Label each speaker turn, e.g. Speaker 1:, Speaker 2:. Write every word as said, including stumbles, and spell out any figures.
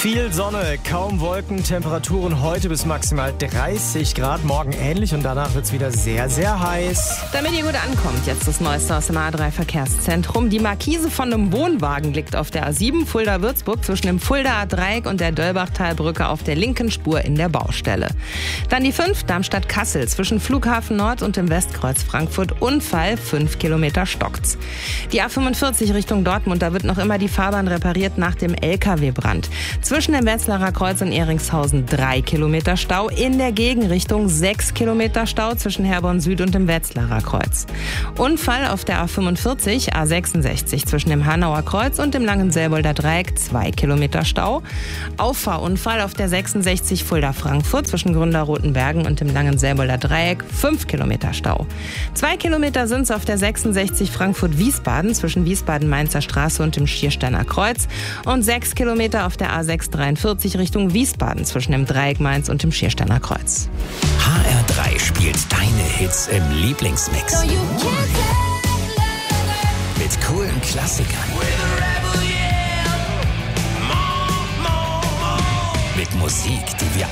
Speaker 1: Viel Sonne, kaum Wolken, Temperaturen heute bis maximal dreißig Grad, morgen ähnlich und danach wird es wieder sehr, sehr heiß.
Speaker 2: Damit ihr gut ankommt, jetzt das Neueste aus dem A drei Verkehrszentrum. Die Markise von einem Wohnwagen liegt auf der A sieben Fulda-Würzburg zwischen dem Fuldaer Dreieck und der Döllbachtalbrücke auf der linken Spur in der Baustelle. Dann die fünf Darmstadt-Kassel zwischen Flughafen Nord und dem Westkreuz Frankfurt. Unfall, fünf Kilometer stockt's. Die A fünfundvierzig Richtung Dortmund, da wird noch immer die Fahrbahn repariert nach dem L K W-Brand. Zwischen dem Wetzlarer Kreuz und Eringshausen drei Kilometer Stau. In der Gegenrichtung sechs Kilometer Stau zwischen Herborn Süd und dem Wetzlarer Kreuz. Unfall auf der A fünfundvierzig, A sechsundsechzig zwischen dem Hanauer Kreuz und dem Langenselbolder Dreieck zwei Kilometer Stau. Auffahrunfall auf der sechsundsechzig Fulda-Frankfurt zwischen Gründerrotenbergen und dem Langenselbolder Dreieck fünf Kilometer Stau. Zwei Kilometer sind es auf der sechsundsechzig Frankfurt-Wiesbaden zwischen Wiesbaden-Mainzer Straße und dem Schiersteiner Kreuz und sechs Kilometer auf der A sechshundertdreiundvierzig Richtung Wiesbaden zwischen dem Dreieck Mainz und dem Schiersteiner Kreuz.
Speaker 3: H R drei spielt deine Hits im Lieblingsmix. Mit coolen Klassikern. Mit Musik, die wir